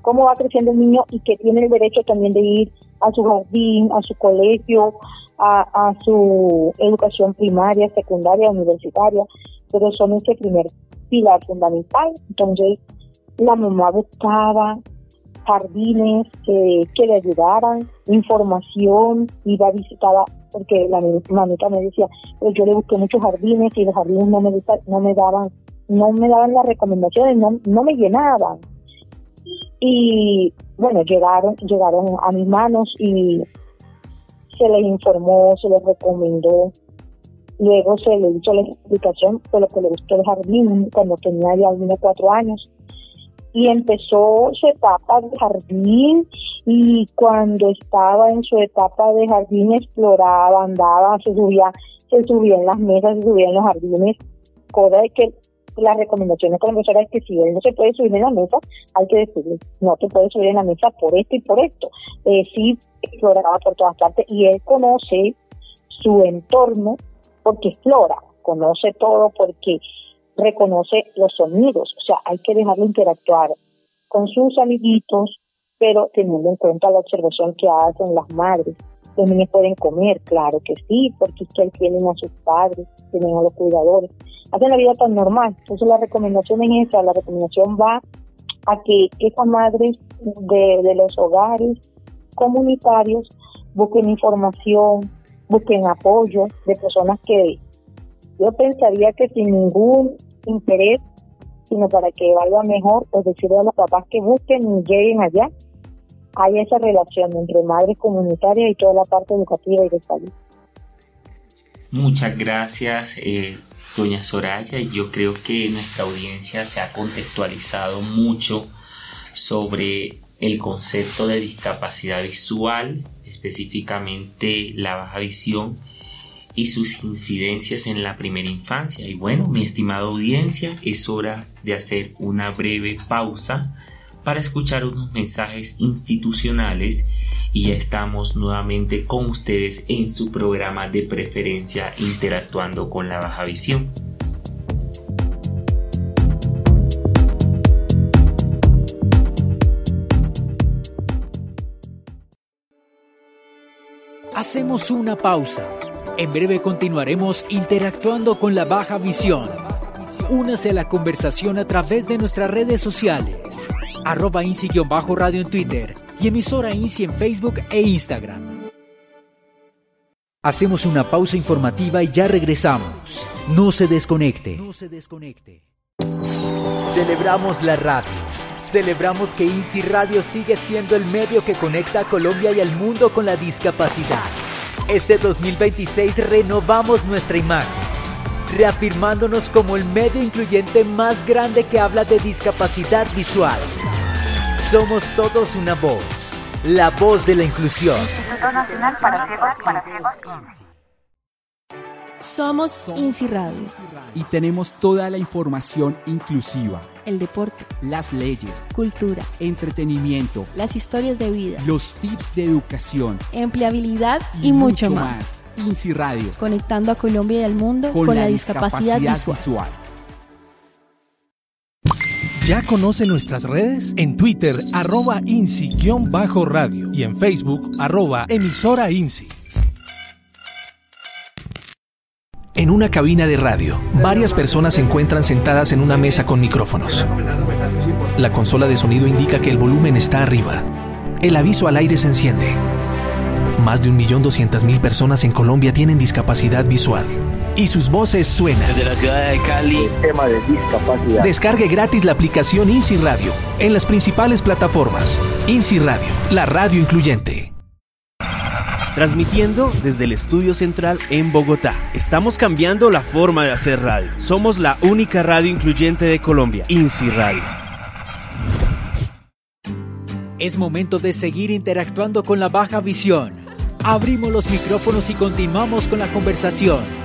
cómo va creciendo el niño y que tiene el derecho también de ir a su jardín, a su colegio, a su educación primaria, secundaria, universitaria, pero son ese primer pilar fundamental. Entonces, la mamá buscaba jardines que le ayudaran, información, iba a visitar, porque la mamita me decía, pues yo le busqué muchos jardines y los jardines no me daban las recomendaciones, no me llenaban. Y bueno, llegaron a mis manos y se les informó, se les recomendó. Luego se le hizo la explicación de lo que le gustó el jardín cuando tenía ya unos 4 años. Y empezó su etapa de jardín, y cuando estaba en su etapa de jardín exploraba, andaba, se subía en las mesas, se subía en los jardines, cosa de que las recomendaciones con la profesora es que si él no se puede subir en la mesa, hay que decirle, no te puedes subir en la mesa por esto y por esto. Sí, exploraba por todas partes, y él conoce su entorno porque explora, conoce todo porque reconoce los sonidos. O sea, hay que dejarlo interactuar con sus amiguitos, pero teniendo en cuenta la observación que hacen las madres. Los niños pueden comer, claro que sí, porque es que tienen a sus padres, tienen a los cuidadores, hacen la vida tan normal. Entonces la recomendación es esa, la recomendación va a que esas madres de los hogares comunitarios busquen información, busquen apoyo de personas que yo pensaría que sin ningún interés, sino para que valga mejor, pues decirle a los papás que busquen y lleguen allá. Hay esa relación entre madres comunitarias y toda la parte educativa y de salud. Muchas gracias, doña Soraya. Yo creo que nuestra audiencia se ha contextualizado mucho sobre el concepto de discapacidad visual, específicamente la baja visión y sus incidencias en la primera infancia. Y bueno, mi estimada audiencia, es hora de hacer una breve pausa para escuchar unos mensajes institucionales, y ya estamos nuevamente con ustedes en su programa de preferencia Interactuando con la Baja Visión. Hacemos una pausa. En breve continuaremos interactuando con la baja visión. Únase a la conversación a través de nuestras redes sociales. @INSI_radio en Twitter y emisora INSI en Facebook e Instagram. Hacemos una pausa informativa y ya regresamos. No se desconecte. Celebramos la radio. Celebramos que INSI Radio sigue siendo el medio que conecta a Colombia y al mundo con la discapacidad. Este 2026 renovamos nuestra imagen, reafirmándonos como el medio incluyente más grande que habla de discapacidad visual. Somos todos una voz, la voz de la inclusión. Instituto Nacional para Ciegos. Somos INSI Radio. Y tenemos toda la información inclusiva. El deporte, las leyes, cultura, entretenimiento, las historias de vida, los tips de educación, empleabilidad y mucho más. INSI Radio. Conectando a Colombia y al mundo con la discapacidad visual. ¿Ya conoce nuestras redes? En Twitter, @INSI_radio y en Facebook, @emisora INSI. En una cabina de radio, varias personas se encuentran sentadas en una mesa con micrófonos. La consola de sonido indica que el volumen está arriba. El aviso al aire se enciende. Más de 1.200.000 personas en Colombia tienen discapacidad visual. Y sus voces suenan. Desde la ciudad de Cali, tema de discapacidad. Descargue gratis la aplicación INSI Radio en las principales plataformas. INSI Radio, la radio incluyente. Transmitiendo desde el estudio central en Bogotá. Estamos cambiando la forma de hacer radio. Somos la única radio incluyente de Colombia, INSI Radio. Es momento de seguir interactuando con la baja visión. Abrimos los micrófonos y continuamos con la conversación.